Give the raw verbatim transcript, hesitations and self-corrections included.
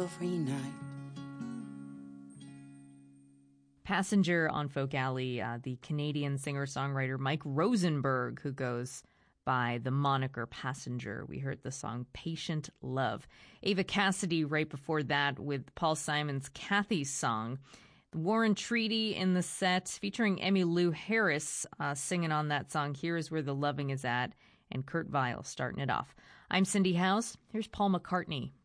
every night. Passenger on Folk Alley, uh, the Canadian singer-songwriter Mike Rosenberg, who goes by the moniker Passenger. We heard the song Patient Love. Ava Cassidy right before that with Paul Simon's Kathy's Song. The War and Treaty in the set featuring Emmylou Harris uh, singing on that song. Here is Where the Loving Is At, and Kurt Vile starting it off. I'm Cindy House. Here's Paul McCartney.